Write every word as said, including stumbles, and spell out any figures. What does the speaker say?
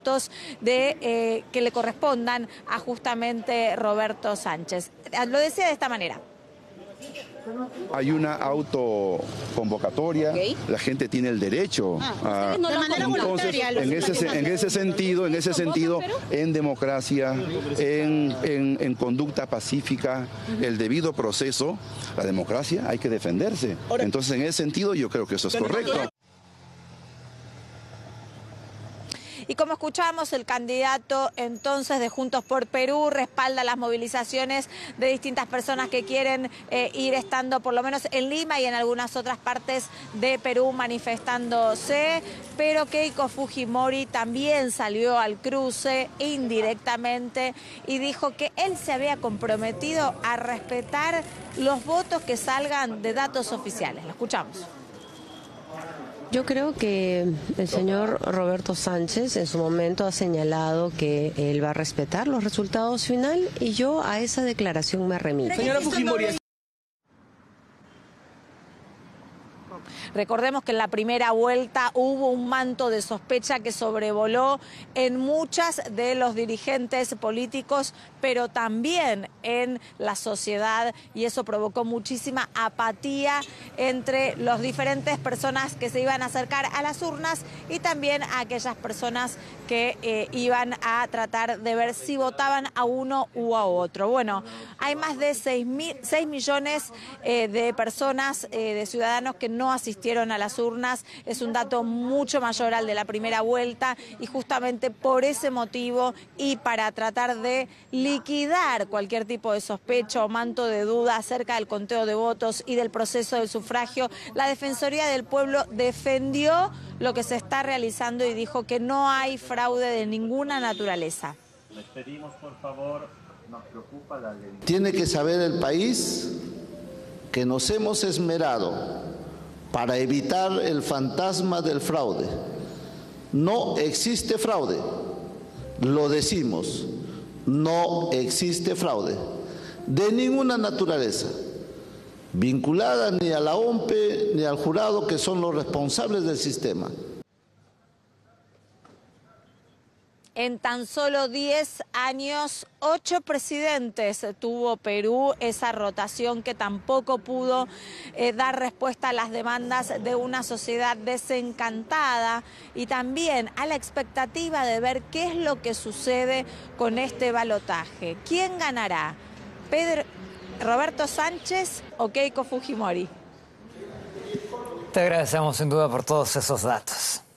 de eh, que le correspondan a justamente Roberto Sánchez. Lo decía de esta manera. Hay una autoconvocatoria, okay. La gente tiene el derecho ah, a... No de manera entonces, en ese, en ese sentido, en ese sentido, en democracia, en, en, en conducta pacífica, uh-huh. El debido proceso, la democracia hay que defenderse. Entonces, en ese sentido, yo creo que eso es correcto. Y como escuchamos, el candidato entonces de Juntos por Perú respalda las movilizaciones de distintas personas que quieren eh, ir estando por lo menos en Lima y en algunas otras partes de Perú manifestándose, pero Keiko Fujimori también salió al cruce indirectamente y dijo que él se había comprometido a respetar los votos que salgan de datos oficiales. Lo escuchamos. Yo creo que el señor Roberto Sánchez en su momento ha señalado que él va a respetar los resultados final y yo a esa declaración me remito. Señora Fujimori. Recordemos que en la primera vuelta hubo un manto de sospecha que sobrevoló en muchas de los dirigentes políticos, pero también en la sociedad, y eso provocó muchísima apatía entre las diferentes personas que se iban a acercar a las urnas y también a aquellas personas que eh, iban a tratar de ver si votaban a uno u a otro. Bueno, hay más de seis millones eh, de personas, eh, de ciudadanos que no asistieron a las urnas, es un dato mucho mayor al de la primera vuelta y justamente por ese motivo y para tratar de liquidar cualquier tipo de sospecha o manto de duda acerca del conteo de votos y del proceso del sufragio, la Defensoría del Pueblo defendió lo que se está realizando y dijo que no hay fraude de ninguna naturaleza. Les pedimos, por favor, nos preocupa la ley. Tiene que saber el país que nos hemos esmerado para evitar el fantasma del fraude. No existe fraude, lo decimos, no existe fraude de ninguna naturaleza, vinculada ni a la O M P E ni al jurado, que son los responsables del sistema. En tan solo diez años, ocho presidentes tuvo Perú, esa rotación que tampoco pudo eh, dar respuesta a las demandas de una sociedad desencantada y también a la expectativa de ver qué es lo que sucede con este balotaje. ¿Quién ganará? Pedro, ¿Roberto Sánchez o Keiko Fujimori? Te agradecemos sin duda por todos esos datos.